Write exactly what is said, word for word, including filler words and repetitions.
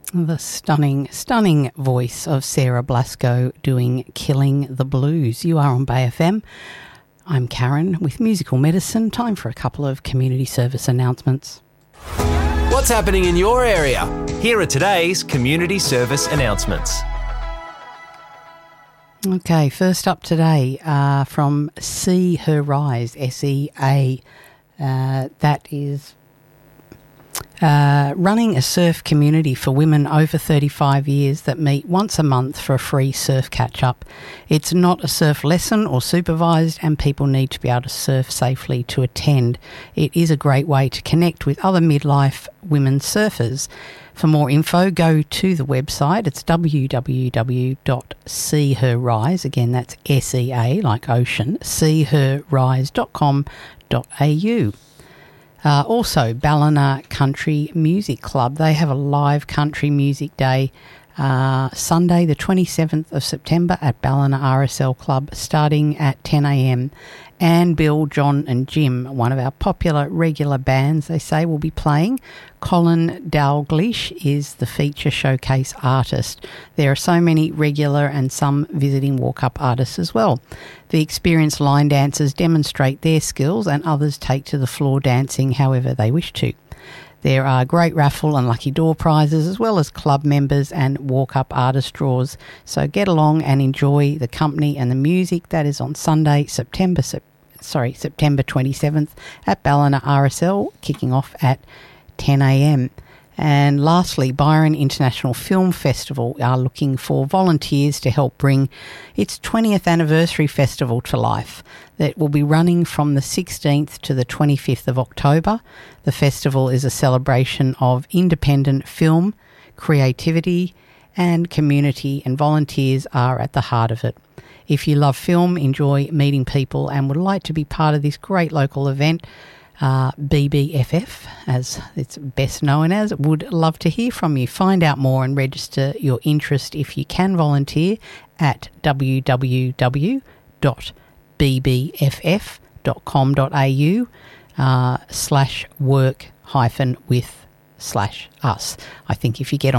The stunning, stunning voice of Sarah Blasco doing Killing the Blues. You are on Bay F M. I'm Karen with Musical Medicine. Time for a couple of community service announcements. What's happening in your area? Here are today's community service announcements. Okay, first up today uh, from See Her Rise, S E A. Uh, that is uh, running a surf community for women over thirty-five years that meet once a month for a free surf catch-up. It's not a surf lesson or supervised, and people need to be able to surf safely to attend. It is a great way to connect with other midlife women surfers. For more info, go to the website. It's w w w dot see her rise, again that's S E A like ocean, see her rise dot com dot a u. Uh, also, Ballina Country Music Club. They have a live country music day uh, Sunday the twenty-seventh of September at Ballina R S L Club starting at ten a m. Anne, Bill, John and Jim, one of our popular regular bands, they say, will be playing. Colin Dalglish is the feature showcase artist. There are so many regular and some visiting walk-up artists as well. The experienced line dancers demonstrate their skills and others take to the floor dancing however they wish to. There are great raffle and lucky door prizes as well as club members and walk-up artist draws. So get along and enjoy the company and the music. That is on Sunday, September sorry, September twenty-seventh at Ballina R S L, kicking off at ten a m. And lastly, Byron International Film Festival are looking for volunteers to help bring its twentieth anniversary festival to life. That will be running from the sixteenth to the twenty-fifth of October. The festival is a celebration of independent film, creativity and community, and volunteers are at the heart of it. If you love film, enjoy meeting people and would like to be part of this great local event, Uh, B B F F, as it's best known as, would love to hear from you. Find out more and register your interest if you can volunteer at w w w dot b b f f dot com dot a u uh, slash work hyphen with slash us. I think if you get on